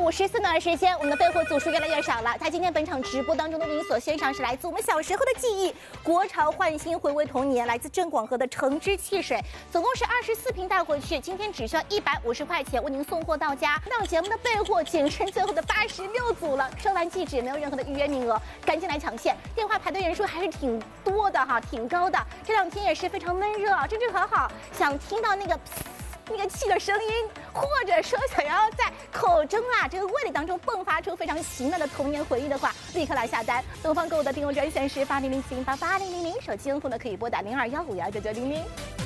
54秒的时间，我们的备货组数越来越少了。在今天本场直播当中的录音所献上是来自我们小时候的记忆，国潮焕新，回味童年，来自郑广和的橙汁汽水，总共是24瓶带回去，今天只需要150块钱为您送货到家。那节目的备货仅剩最后的86组了，收完即止，没有任何的预约名额，赶紧来抢线。电话排队人数还是挺多的哈，挺高的。这2天也是非常闷热啊，真是很好，想听到那个气的声音，或者说想要在口中这个胃里当中迸发出非常奇妙的童年回忆的话，立刻来下单。东方购物的订购专线是8007088000，手机用户呢可以拨打0215199900。